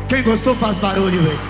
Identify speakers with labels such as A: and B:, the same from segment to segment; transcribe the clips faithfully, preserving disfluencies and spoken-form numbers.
A: Quem gostou faz barulho, velho.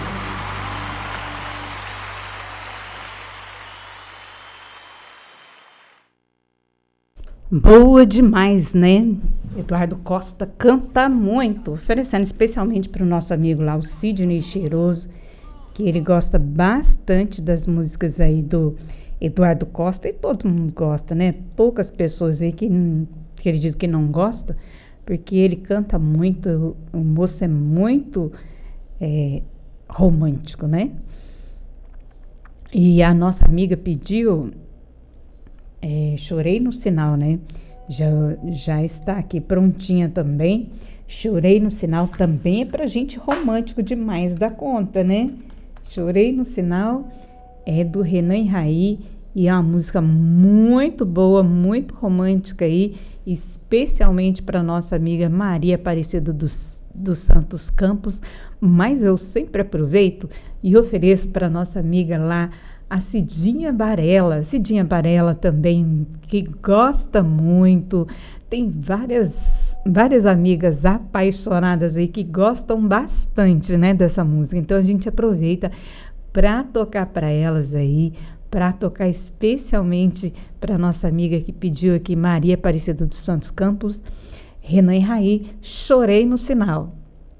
B: Boa demais, né? Eduardo Costa canta muito, oferecendo especialmente para o nosso amigo lá, o Sidney Cheiroso, que ele gosta bastante das músicas aí do Eduardo Costa, e todo mundo gosta, né? Poucas pessoas aí que, que acredito que não gostam, porque ele canta muito, o moço é muito é, romântico, né? E a nossa amiga pediu, é, Chorei no Sinal, né? Já, já está aqui prontinha também. Chorei no Sinal também é pra gente romântico demais da conta, né? Chorei no Sinal é do Renan e Raí e é uma música muito boa, muito romântica aí, especialmente para nossa amiga Maria Aparecida dos, dos Santos Campos, mas eu sempre aproveito e ofereço para nossa amiga lá, a Cidinha Barella, Cidinha Barella também, que gosta muito, tem várias, várias amigas apaixonadas aí que gostam bastante, né, dessa música, então a gente aproveita para tocar para elas aí, para tocar especialmente para nossa amiga que pediu aqui, Maria Aparecida dos Santos Campos, Renan e Raí, Chorei no Sinal.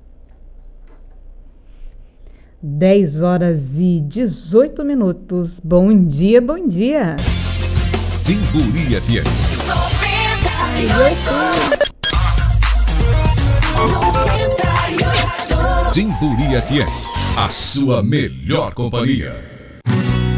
B: dez horas e dezoito minutos. Bom dia, bom dia.
C: Timburi F M. Timburi F M, a sua melhor companhia.